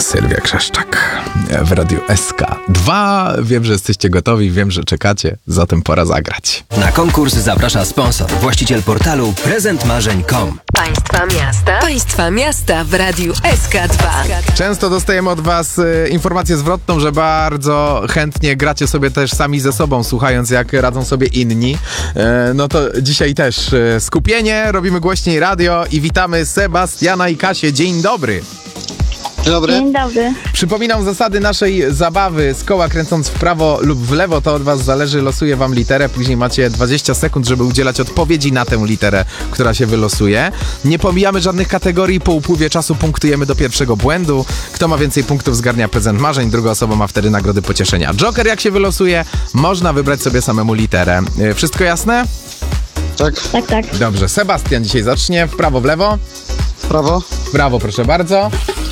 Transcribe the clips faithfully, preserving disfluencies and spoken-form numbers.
Sylwia Krzeszczak w Radiu S K dwa. Wiem, że jesteście gotowi, wiem, że czekacie, zatem pora zagrać. Na konkurs zaprasza sponsor, właściciel portalu prezent marzeń kropka com. Państwa miasta. Państwa miasta w Radiu S K dwa. Często dostajemy od was e, informację zwrotną, że bardzo chętnie gracie sobie też sami ze sobą, słuchając jak radzą sobie inni. E, no to dzisiaj też e, skupienie, robimy głośniej radio i witamy Sebastiana i Kasię. Dzień dobry. Dzień dobry. Dzień dobry. Przypominam zasady naszej zabawy. Z koła kręcąc w prawo lub w lewo, to od was zależy. Losuję wam literę, później macie dwadzieścia sekund, żeby udzielać odpowiedzi na tę literę, która się wylosuje. Nie pomijamy żadnych kategorii, po upływie czasu punktujemy do pierwszego błędu. Kto ma więcej punktów, zgarnia prezent marzeń, druga osoba ma wtedy nagrody pocieszenia. Joker jak się wylosuje, można wybrać sobie samemu literę. Wszystko jasne? Tak. Tak, tak. Dobrze, Sebastian dzisiaj zacznie. W prawo, w lewo? W prawo. W prawo, proszę bardzo.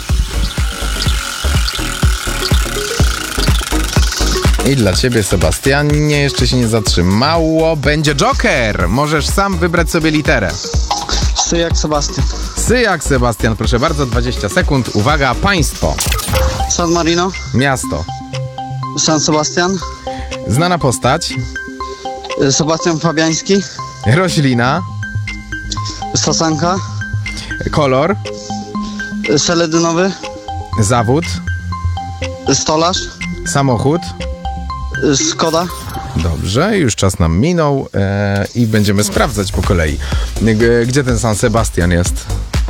I dla ciebie, Sebastianie, jeszcze się nie zatrzymało. Będzie Joker. Możesz sam wybrać sobie literę. Sy jak Sebastian. Sy jak Sebastian, proszę bardzo, dwadzieścia sekund. Uwaga, państwo. San Marino. Miasto. San Sebastian. Znana postać. Sebastian Fabiański. Roślina. Sasanka. Kolor. Seledynowy. Zawód. Stolarz. Samochód. Skoda. Dobrze, już czas nam minął e, i będziemy sprawdzać po kolei. G- gdzie ten San Sebastian jest?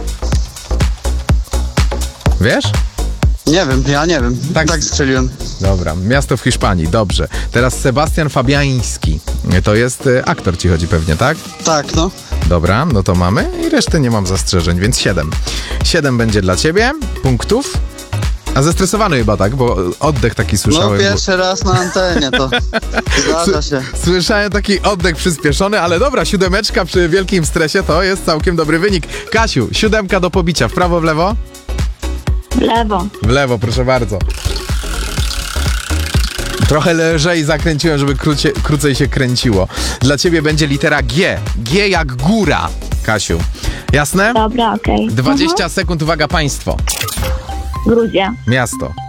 Wiesz? Nie wiem, ja nie wiem. Tak. Tak, strzeliłem. Dobra, miasto w Hiszpanii, dobrze. Teraz Sebastian Fabiański. To jest e, aktor, ci chodzi pewnie, tak? Tak, no. Dobra, no to mamy i reszty nie mam zastrzeżeń, więc siedem. Siedem będzie dla ciebie punktów. A zestresowany chyba, tak? Bo oddech taki No słyszałem. pierwszy raz na antenie, to zdarza się. Słyszałem taki oddech przyspieszony, ale dobra, siódemeczka przy wielkim stresie to jest całkiem dobry wynik. Kasiu, siódemka do pobicia. W prawo, w lewo? W lewo. W lewo, proszę bardzo. Trochę lżej zakręciłem, żeby krócie, krócej się kręciło. Dla ciebie będzie litera G. G jak góra, Kasiu. Jasne? Dobra, okej. dwadzieścia sekund, uwaga, państwo. Gruzja. Miasto.